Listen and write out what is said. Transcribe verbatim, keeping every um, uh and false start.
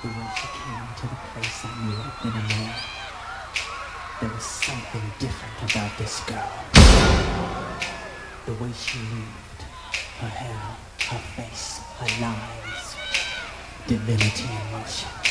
The way she came to the place I knew I'd been a man. There was something different about this girl. The way she moved, her hair, her face, her lines, divinity in motion.